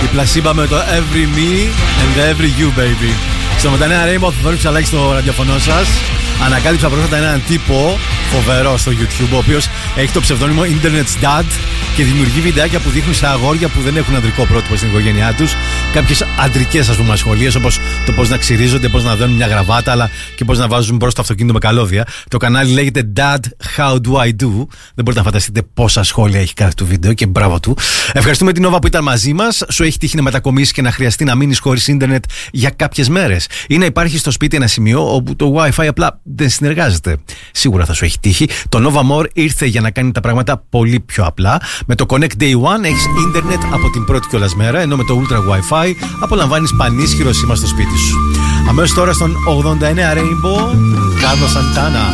Placebo με το Every Me and the Every You, baby. Στο Μετανέα Rainbow, ο Θοδωρής Ψαλάκης στο ραδιοφωνό σας. Ανακάλυψα πρόσφατα έναν τύπο φοβερό στο YouTube, ο οποίος έχει το ψευδόνυμο Internet's Dad και δημιουργεί βιντεάκια που δείχνουν σε αγόρια που δεν έχουν ανδρικό πρότυπο στην οικογένειά τους κάποιες αντρικές, ας πούμε, ασχολίες, όπως το πώς να ξυρίζονται, πώς να δένουν μια γραβάτα, αλλά και πώς να βάζουν μπρος το αυτοκίνητο με καλώδια. Το κανάλι λέγεται Dad How Do I Do. Δεν μπορείτε να φανταστείτε πόσα σχόλια έχει κάθε του βίντεο και μπράβο του. Ευχαριστούμε την Nova που ήταν μαζί μας. Σου έχει τύχει να μετακομίσεις και να χρειαστεί να μείνεις χωρίς ίντερνετ για κάποιες μέρες, ή να υπάρχει στο σπίτι ένα σημείο όπου το Wi-Fi απλά δεν συνεργάζεται? Σίγουρα θα σου έχει τύχει. Το Nova More ήρθε για να κάνει τα πράγματα πολύ πιο απλά. Με το Connect Day One έχεις ίντερνετ από την πρώτη κιόλας μέρα, ενώ με το Ultra Wi-Fi απολαμβάνεις πανίσχυρο σήμα στο σπίτι σου. Αμέσως τώρα στον 89 Rainbow, Carlos Santana.